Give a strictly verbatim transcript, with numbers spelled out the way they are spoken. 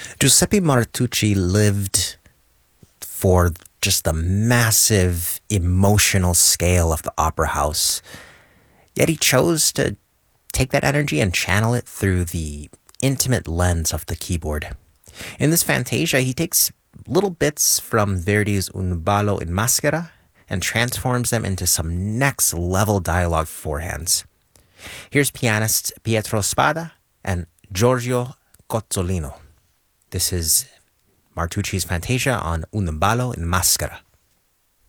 Giuseppe Martucci lived for just the massive emotional scale of the opera house. Yet he chose to take that energy and channel it through the intimate lens of the keyboard. In this Fantasia, he takes little bits from Verdi's Un ballo in maschera and transforms them into some next level dialogue forehands. Here's pianists Pietro Spada and Giorgio Cozzolino. This is Martucci's Fantasia on Un ballo in maschera.